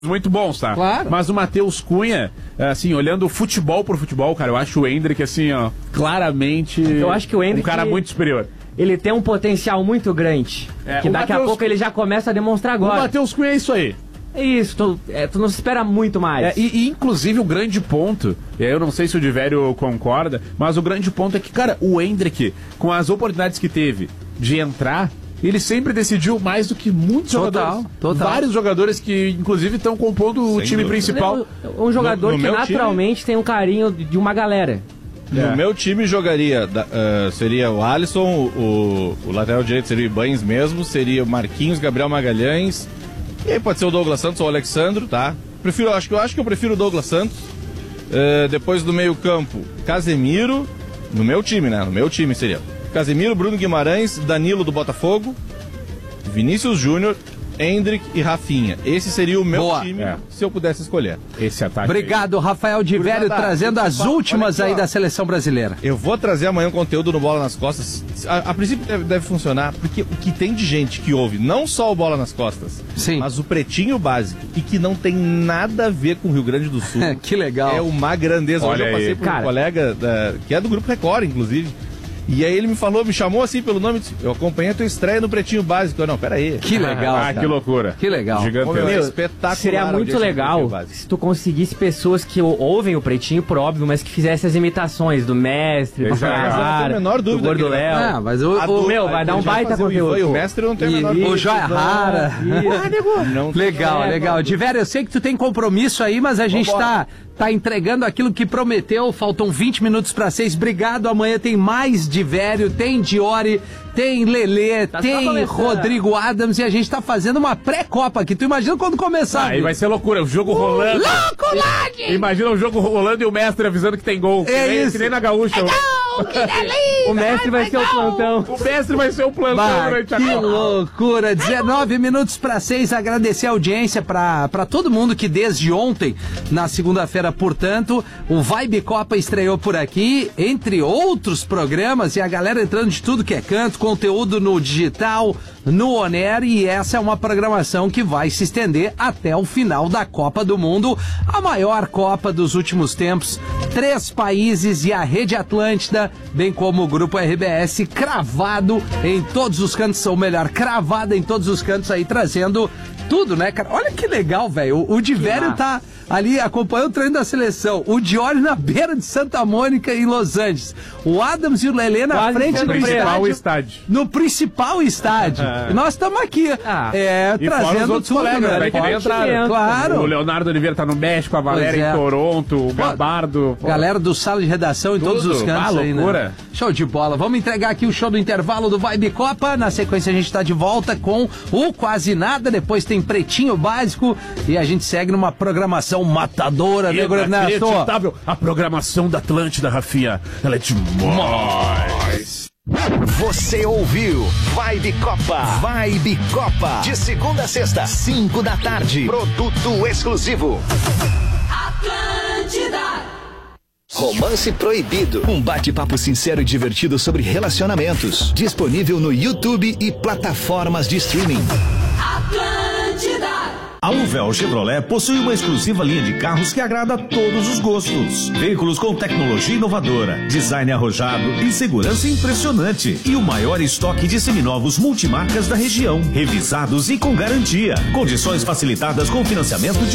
muito bons, tá? Claro. Mas o Matheus Cunha, assim, olhando futebol por futebol, cara, eu acho o Endrick, assim, ó, claramente eu acho que o Endrick, um cara muito superior. Ele tem um potencial muito grande, que daqui a pouco ele já começa a demonstrar agora. O Matheus Cunha é isso aí. É isso, tu não se espera muito mais. E inclusive o grande ponto, eu não sei se o Divério concorda, mas o grande ponto é que, cara, o Endrick, com as oportunidades que teve de entrar, ele sempre decidiu mais do que muitos jogadores. Total. Vários jogadores que, inclusive, estão compondo o time principal. Um jogador que naturalmente tem um carinho de uma galera. No meu time jogaria, seria o Alisson, o lateral direito seria o Ibanes mesmo, seria o Marquinhos, Gabriel Magalhães, e aí pode ser o Douglas Santos ou o Alexandro, tá? Acho que eu prefiro o Douglas Santos. Depois do meio campo, Casemiro, no meu time, né? No meu time seria Casemiro, Bruno Guimarães, Danilo do Botafogo, Vinícius Júnior, Endrick e Rafinha. Esse seria o meu time, se eu pudesse escolher. Esse ataque. Obrigado, Rafael Divério, trazendo as últimas aí da seleção brasileira. Eu vou trazer amanhã um conteúdo no Bola nas Costas. A princípio deve funcionar, porque o que tem de gente que ouve não só o Bola nas Costas, mas o Pretinho Básico, e que não tem nada a ver com o Rio Grande do Sul. Que legal. É uma grandeza. Hoje eu passei por um colega que é do Grupo Record, inclusive. E aí ele me chamou assim pelo nome, disse, eu acompanhei a tua estreia no Pretinho Básico. Não, peraí. Que legal, cara. Que loucura. Que legal. Gigantesco. Espetacular. Seria muito legal se tu conseguisse pessoas que ouvem o Pretinho, por óbvio, mas que fizessem as imitações do Mestre, do Cara, do Gordo Léo. Mas vai dar um baita conteúdo. O Mestre não tem a menor o Joia Rara. Legal. Divério, eu sei que tu tem compromisso aí, mas a gente tá entregando aquilo que prometeu. Faltam 20 minutos para 6. Obrigado. Amanhã tem mais Divério, tem Diori, tem Lelê, tem Rodrigo Adams, e a gente tá fazendo uma pré-copa aqui. Tu imagina quando começar? Aí vai ser loucura, o jogo rolando. Loucuragem! Imagina o jogo rolando e o Mestre avisando que tem gol. Isso. Que nem na Gaúcha. Que delícia! O Mestre vai ser o plantão. O Mestre vai ser o plantão durante a Que Copa. loucura! 19 minutos para 6. Agradecer a audiência para todo mundo que desde ontem, na segunda-feira, portanto, o Vibe Copa estreou por aqui, entre outros programas, e a galera entrando de tudo que é canto, conteúdo no digital, no On-Air, e essa é uma programação que vai se estender até o final da Copa do Mundo, a maior Copa dos últimos tempos. 3 países e a Rede Atlântida, bem como o Grupo RBS, cravado em todos os cantos, ou melhor, cravada em todos os cantos aí, trazendo tudo, né, cara? Olha que legal, velho. O Divério tá ali acompanhando o treino da seleção. O Diori na beira de Santa Mônica, em Los Angeles. O Adams e o Lelê na frente do estádio. No principal estádio. E nós estamos aqui, trazendo outros colegas, né, que nem entraram. Claro. O Leonardo Oliveira tá no México, a Valéria em Toronto, o Gabardo. Galera do Sala de Redação em todos os cantos aí, né? Show de bola. Vamos entregar aqui o show do intervalo do Vibe Copa. Na sequência a gente tá de volta com o Quase Nada. Depois tem Pretinho Básico e a gente segue numa programação matadora, né, Ernesto? A programação da Atlântida, Rafinha, ela é demais. Você ouviu Vibe Copa. Vibe Copa. De segunda a sexta, 5 da tarde. Produto exclusivo. Atlântida. Romance Proibido. Um bate-papo sincero e divertido sobre relacionamentos. Disponível no YouTube e plataformas de streaming. Atlântida. A Luvel Chevrolet possui uma exclusiva linha de carros que agrada a todos os gostos. Veículos com tecnologia inovadora, design arrojado e segurança impressionante. E o maior estoque de seminovos multimarcas da região. Revisados e com garantia. Condições facilitadas com financiamento de